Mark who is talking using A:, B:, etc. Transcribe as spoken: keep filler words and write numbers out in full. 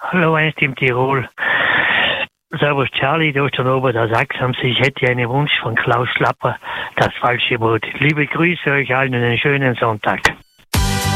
A: Hallo, einst im Tirol. Servus Charlie, da ist der Norbert aus Axams. Ich hätte einen Wunsch von Klaus Schlapper, das falsche Boot. Liebe Grüße euch allen und einen schönen Sonntag.